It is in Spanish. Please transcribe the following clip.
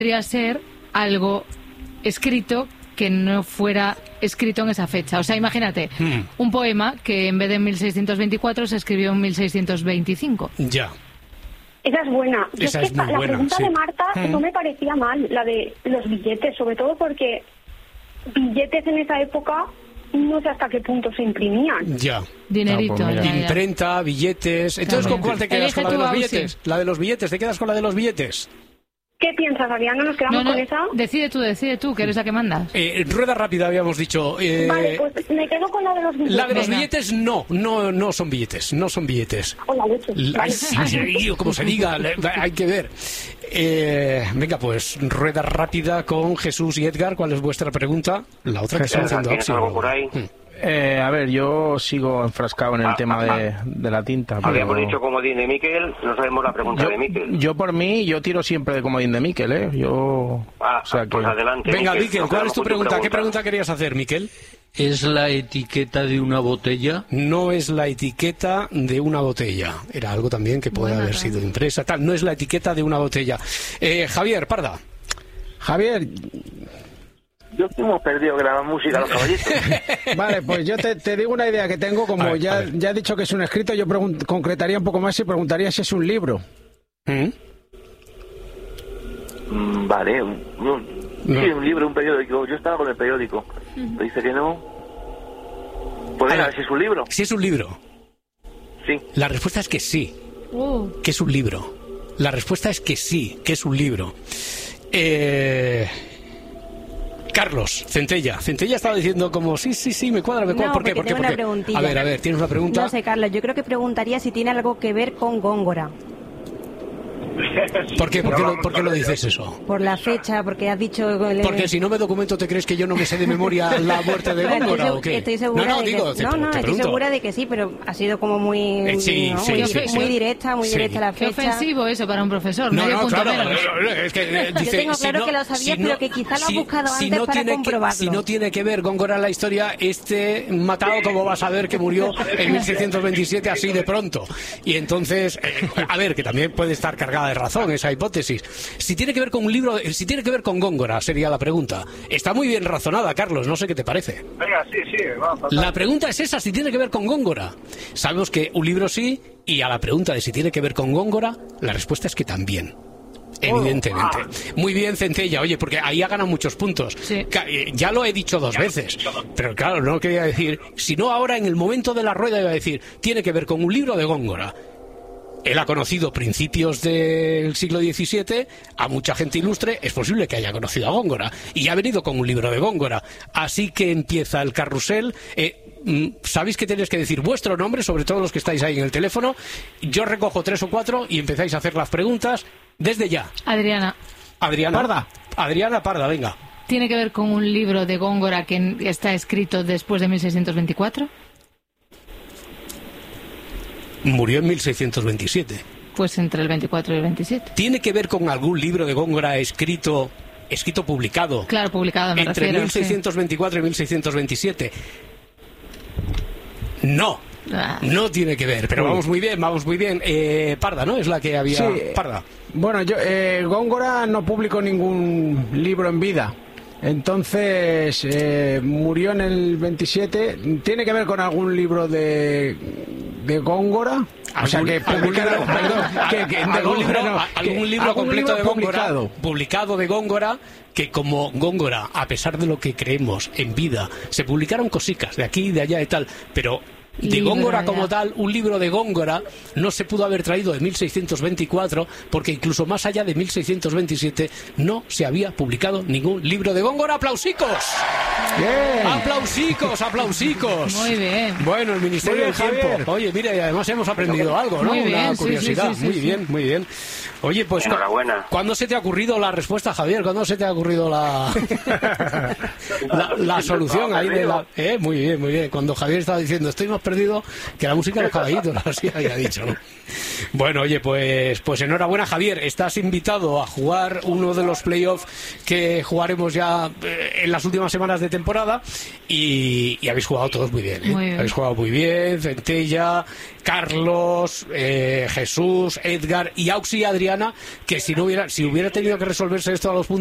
podría ser algo escrito que no fuera escrito en esa fecha. O sea, imagínate, un poema que en vez de en 1624 se escribió en 1625. Ya. Esa es buena. Esa es muy la buena, pregunta sí. de Marta no me parecía mal, la de los billetes, sobre todo porque billetes en esa época no sé hasta qué punto se imprimían. Ya. Dinerito. pues mira. ya. Imprenta, billetes. Entonces, ¿con cuál te quedas? ¿Con la de los billetes? La de los billetes. ¿Te quedas con la de los billetes? ¿Qué piensas, Adriana? ¿Nos quedamos con esa? Decide tú, que eres la que mandas. Rueda rápida, habíamos dicho. Vale, pues me quedo con la de los billetes. La de los Venga. billetes no son billetes, no son billetes. O la leche. Vale. Sí, como se diga, hay que ver. Venga, pues rueda rápida con Jesús y Edgar. ¿Cuál es vuestra pregunta? La otra que está haciendo ¿Tienes algo por ahí? A ver, yo sigo enfrascado en el tema de la tinta. Habíamos pero... dicho comodín de Miquel, no sabemos la pregunta de Miquel. Yo por mí, yo tiro siempre de comodín de Miquel, ¿eh? O sea pues que... adelante. Venga, Miquel, Miquel, nos ¿cuál quedamos es tu con pregunta? ¿Qué pregunta querías hacer, Miquel? ¿Es la etiqueta de una botella? No es la etiqueta de una botella. Era algo también que puede haber sido impresa. Tal, no es la etiqueta de una botella. Javier, Parda. Javier... Yo hemos perdido grabar música a los caballitos. Vale, pues yo te digo una idea que tengo. Como A ver. ya he dicho que es un escrito, yo concretaría un poco más y preguntaría si es un libro. Vale, sí, un libro, un periódico. Yo estaba con el periódico. Me dice que no. Pues venga, si es un libro. Si es un libro. Sí. La respuesta es que sí. Que es un libro. La respuesta es que sí, que es un libro. Carlos, Centella. Centella estaba diciendo como sí, me cuadra. No, ¿Por qué? porque tengo una preguntilla. A ver, ¿tienes una pregunta? No sé, Carlos, yo creo que preguntaría si tiene algo que ver con Góngora. ¿Por qué? ¿Por qué lo dices eso? Por la fecha, porque has dicho... Porque si no me documento, ¿te crees que yo no me sé de memoria la muerte de Bueno, Góngora o qué? Estoy segura No, de digo, que... te estoy pregunto. segura de que sí, pero ha sido como muy... Sí, ¿no? sí, muy, sí, muy sí. directa, muy Sí. directa la Qué fecha. ofensivo eso para un profesor. No, medio punto claro, menos. es que dice, Yo tengo claro si que lo sabías, pero que quizá lo has buscado si antes no para tiene comprobarlo. si no tiene que ver Góngora en la historia, matado, como vas a ver que murió en 1627 así de pronto. Y entonces, a ver, que también puede estar cargada de razón esa hipótesis. Si tiene que ver con un libro, si tiene que ver con Góngora, sería la pregunta. Está muy bien razonada, Carlos, no sé qué te parece. Venga, sí, vamos. La pregunta es esa, si tiene que ver con Góngora. Sabemos que un libro sí, y a la pregunta de si tiene que ver con Góngora, la respuesta es que también. Evidentemente. Muy bien, Centella. Oye, porque ahí ha ganado muchos puntos. Sí. Ya lo he dicho 2 veces. Pero claro, no quería decir... Si no, ahora en el momento de la rueda iba a decir, tiene que ver con un libro de Góngora. Él ha conocido principios del siglo XVII a mucha gente ilustre, es posible que haya conocido a Góngora, y ha venido con un libro de Góngora. Así que empieza el carrusel. Sabéis que tenéis que decir vuestro nombre, sobre todo los que estáis ahí en el teléfono. Yo recojo 3 o 4 y empezáis a hacer las preguntas desde ya. Adriana. Parda. Adriana Parda, venga. ¿Tiene que ver con un libro de Góngora que está escrito después de 1624? Murió en 1627. Pues entre el 24 y el 27. ¿Tiene que ver con algún libro de Góngora escrito publicado? Claro, publicado, me entre refiero. 1624 y 1627. No. No tiene que ver, pero vamos muy bien. Parda, ¿no? Es la que había... Sí. Parda. Bueno, Góngora no publicó ningún libro en vida. Entonces, murió en el 27. ¿Tiene que ver con algún libro de Góngora? O sea, que publicaron... algún libro completo de Góngora, publicado de Góngora, que como Góngora, a pesar de lo que creemos en vida, se publicaron cositas de aquí, de allá y tal, pero... De Góngora como tal, un libro de Góngora no se pudo haber traído de 1624 porque incluso más allá de 1627 no se había publicado ningún libro de Góngora. ¡Aplausicos! Bien. ¡Aplausicos! Muy bien. Bueno, el Ministerio del Tiempo. Javier. Oye, mira, y además hemos aprendido algo, ¿no? Muy bien, Una sí, curiosidad. sí. Muy bien. Oye, pues... Enhorabuena. ¿Cuándo se te ha ocurrido la respuesta, Javier? ¿Cuándo se te ha ocurrido la solución ahí de la... Muy bien. Cuando Javier estaba diciendo, estoy más perdido que la música de los caballitos, así había dicho, ¿no? Bueno, oye, pues enhorabuena, Javier. Estás invitado a jugar uno de los playoffs que jugaremos ya en las últimas semanas de temporada y habéis jugado todos muy bien, ¿eh? Muy bien. Habéis jugado muy bien, Centella, Carlos, Jesús, Edgar y Auxi y Adriana, que si hubiera tenido que resolverse esto a los puntos